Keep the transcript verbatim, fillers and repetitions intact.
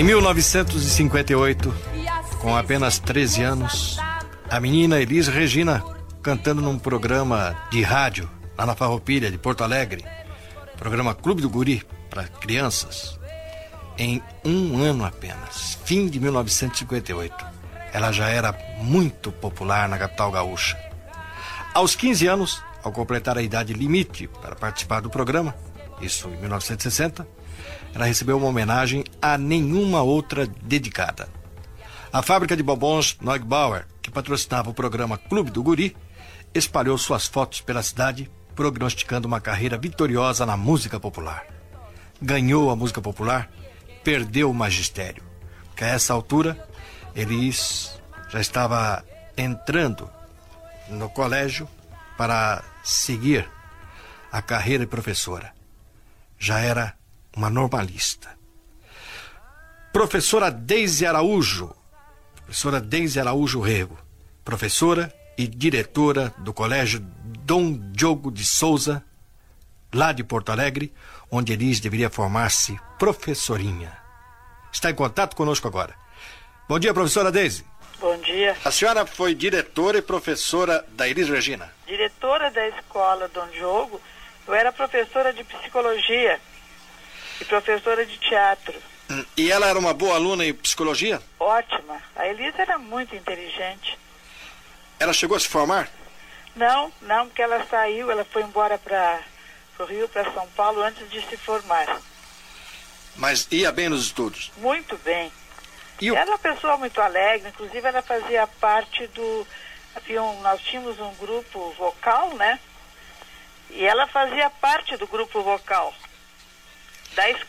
Em mil novecentos e cinquenta e oito, com apenas treze anos, a menina Elis Regina, cantando num programa de rádio lá na Farroupilha de Porto Alegre, programa Clube do Guri para crianças, em um ano apenas, fim de mil novecentos e cinquenta e oito, ela já era muito popular na capital gaúcha. Aos quinze anos, ao completar a idade limite para participar do programa, isso em mil novecentos e sessenta, ela recebeu uma homenagem a nenhuma outra dedicada. A fábrica de bombons Neugbauer, que patrocinava o programa Clube do Guri, espalhou suas fotos pela cidade, prognosticando uma carreira vitoriosa na música popular. Ganhou a música popular, perdeu o magistério, que a essa altura, Elis já estava entrando no colégio para seguir a carreira de professora. Já era uma normalista. Professora Deise Araújo, professora Deise Araújo Rego, professora e diretora do Colégio Dom Diogo de Souza, lá de Porto Alegre, onde Elis deveria formar-se professorinha. Está em contato conosco agora. Bom dia, professora Deise. Bom dia. A senhora foi diretora e professora da Elis Regina? Diretora da escola Dom Diogo, eu era professora de psicologia e professora de teatro. E ela era uma boa aluna em psicologia? Ótima. A Elisa era muito inteligente. Ela chegou a se formar? Não, não, porque ela saiu, ela foi embora para o Rio, para São Paulo, antes de se formar. Mas ia bem nos estudos? Muito bem. E o... Era uma pessoa muito alegre, inclusive ela fazia parte do... Havia um, nós tínhamos um grupo vocal, né? E ela fazia parte do grupo vocal da